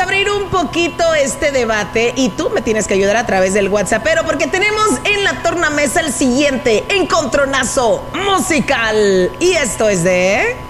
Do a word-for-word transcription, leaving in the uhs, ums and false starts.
abrir un poquito este debate y tú me tienes que ayudar a través del WhatsApp, pero porque tenemos en la tornamesa el siguiente encontronazo musical. Y esto es de...